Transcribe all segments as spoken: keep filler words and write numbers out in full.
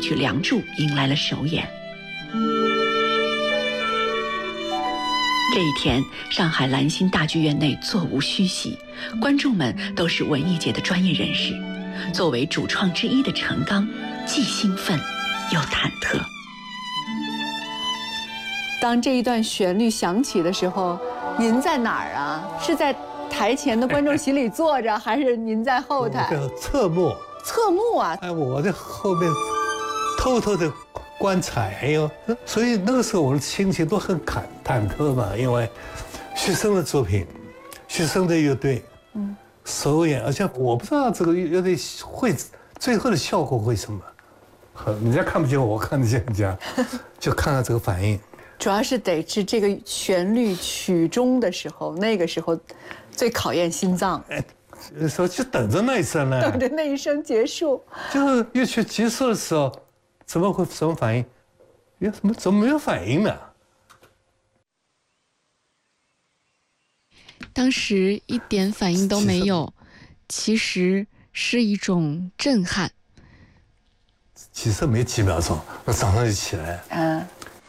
曲《梁祝》迎来了首演。这一天，上海兰心大剧院内座无虚席，观众们都是文艺界的专业人士。作为主创之一的陈刚，既兴奋又忐忑。 当这一段旋律响起的时候，您在哪儿啊？是在台前的观众席里坐着，还是您在后台？ 侧幕。 侧幕啊！ 哎，我在后面偷偷的观察，哎呦，所以那个时候我的心情都很忐忐忑嘛，因为徐生的作品，徐生的乐队，嗯，首演，而且我不知道这个乐队会最后的效果会什么，人家看不见我，我看得见人家，就看看这个反应。 主要是得是这个旋律曲终的时候，那个时候最考验心脏。哎， 说就等着那一声呢， 等着那一声结束。 就是乐曲结束的时候，怎么会什么反应？有什么怎么没有反应呢？ 当时一点反应都没有，其实是一种震撼。 其实没几秒钟，我早上就起来。嗯。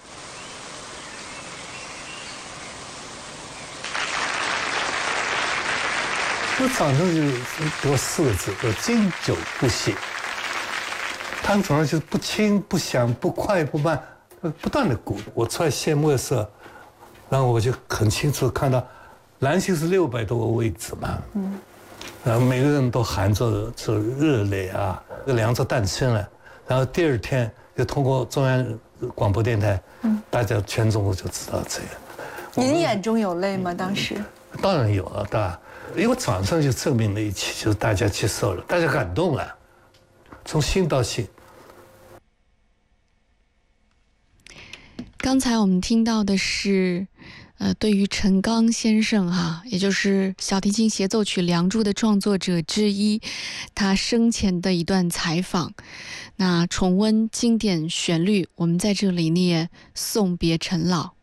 我早上就给我四个字，叫经久不息。他们早上就是不轻不响不快不慢，不断的鼓。我出来谢幕的时候，然后我就很清楚看到，兰心是六百多个位置嘛，嗯，然后每个人都含着这热泪啊，这梁祝诞生了。然后第二天就通过中央广播电台，嗯，大家全中国就知道这个。 您眼中有泪吗？当时？ 当然有了，对吧？因为早上就证明了一切，就是大家接受了，大家感动了，从心到心。 刚才我们听到的是，呃，对于陈刚先生哈、啊，也就是小提琴协奏曲《梁祝》的创作者之一，他生前的一段采访。那重温经典旋律，我们在这里呢也送别陈老。